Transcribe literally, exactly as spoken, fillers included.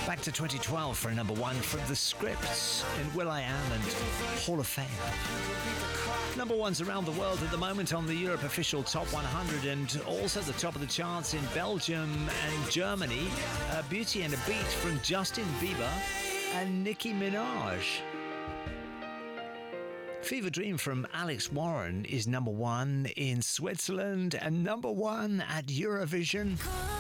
Back to twenty twelve for a number one from The Scripts in will.i.am and Hall of Fame. Number ones around the world at the moment on the Europe Official Top one hundred, and also the top of the charts in Belgium and Germany. Uh, Beauty and a Beat from Justin Bieber and Nicki Minaj. Fever Dream from Alex Warren is number one in Switzerland and number one at Eurovision.